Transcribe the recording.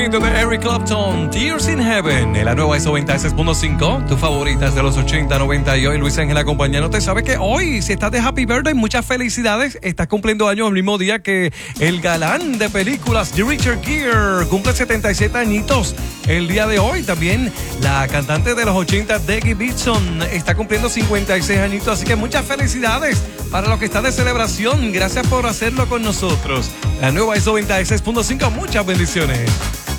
De Eric Clapton, Tears in Heaven, en la nueva ISO 96.5, tus favoritas de los 80, 90 y hoy Luis Ángel acompañándote. Sabes que hoy, si estás de Happy Birthday, muchas felicidades, estás cumpliendo años el mismo día que el galán de películas, Richard Gere, cumple 77 añitos el día de hoy. También la cantante de los 80, Debbie Gibson, está cumpliendo 56 añitos, así que muchas felicidades para los que están de celebración. Gracias por hacerlo con nosotros. La nueva ISO 96.5, muchas bendiciones.